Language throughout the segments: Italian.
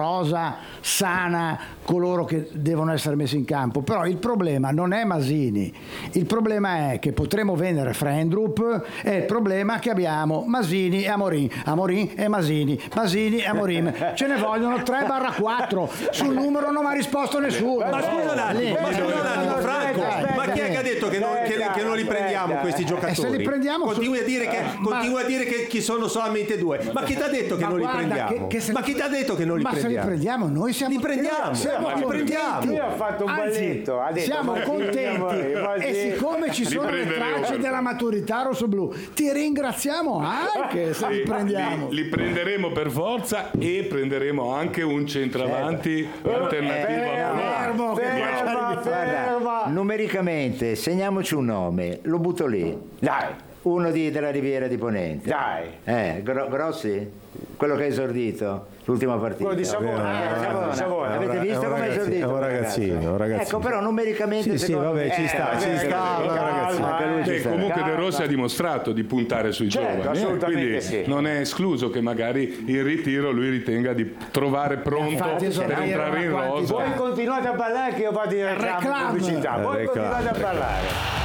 rosa, sana, coloro che devono essere messi in campo. Però il problema non è Masini, il problema è che potremo vendere Frendrup, è il problema che abbiamo Masini e Amorim, Amorim e Masini, Masini e Amorim, ce ne vogliono 3/4, sul numero non mi ha risposto nessuno. Ma scusa un attimo, Franco, ma chi è che ha detto che non li prendiamo questi giocatori? Se li prendiamo continui a dire che ci sono solamente 2. Ma chi ti ha detto che non li prendiamo? Ma chi ti ha detto che non li prendiamo? Ma se li prendiamo, noi siamo li prendiamo. Io ho fatto un balletto, ha detto, siamo contenti e siccome ci sono le tracce della maturità rossoblu, ti ringraziamo anche se li prendiamo. Li prenderemo per forza e prenderemo anche un centravanti alternativo a ferma. Numericamente segniamoci un nome, lo butto lì. Dai. Uno della Riviera di Ponente. Dai. Grossi? Quello che ha esordito l'ultima partita. Quello di Savona. Avete visto come ha esordito? È un ragazzino. Ecco, però numericamente sì, vabbè, ci sta. Comunque De Rossi ha dimostrato di puntare sui giovani, quindi non è escluso che magari in ritiro lui ritenga di trovare pronto per entrare in rosa. Voi continuate a ballare che io vado in reclamo pubblicità. Voi continuate a ballare.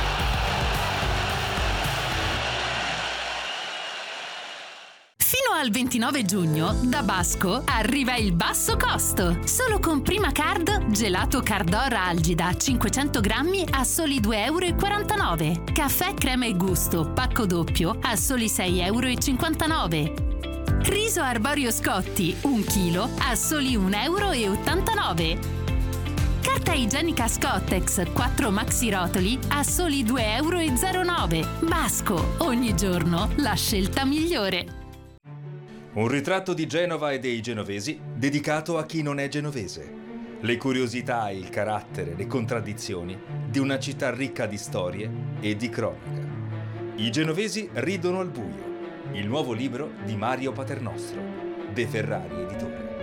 Fino al 29 giugno, da Basco, arriva il basso costo. Solo con Prima Card, gelato Cardora Algida 500 grammi a soli 2,49 euro. Caffè crema e gusto, pacco doppio a soli 6,59 euro. Riso arborio Scotti, 1 chilo a soli 1,89 euro. Carta igienica Scottex 4 maxi rotoli a soli 2,09 euro. Basco, ogni giorno la scelta migliore. Un ritratto di Genova e dei genovesi dedicato a chi non è genovese. Le curiosità, il carattere, le contraddizioni di una città ricca di storie e di cronaca. I genovesi ridono al buio. Il nuovo libro di Mario Paternostro, De Ferrari Editore.